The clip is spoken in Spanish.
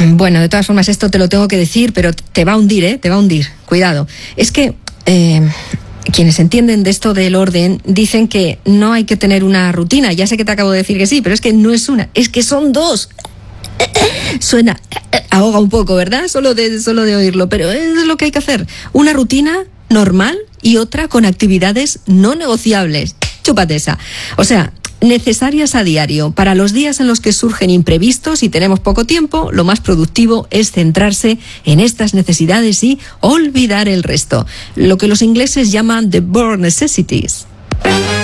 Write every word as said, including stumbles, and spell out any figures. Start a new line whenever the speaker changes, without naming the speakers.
Bueno, de todas formas, esto te lo tengo que decir, pero te va a hundir, ¿eh? Te va a hundir. Cuidado. Es que eh, quienes entienden de esto del orden dicen que no hay que tener una rutina. Ya sé que te acabo de decir que sí, pero es que no es una, es que son dos. Suena, ahoga un poco, ¿verdad? Solo de, solo de oírlo, pero es lo que hay que hacer. Una rutina normal y otra con actividades no negociables. Chúpate esa. O sea, necesarias a diario. Para los días en los que surgen imprevistos y tenemos poco tiempo, lo más productivo es centrarse en estas necesidades y olvidar el resto. Lo que los ingleses llaman the bare necessities.